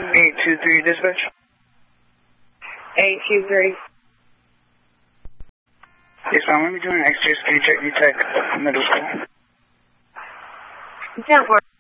823 dispatch. 823. Yes, ma'am. Let me do an X-ray. Can you check the tech middle school? 10-4.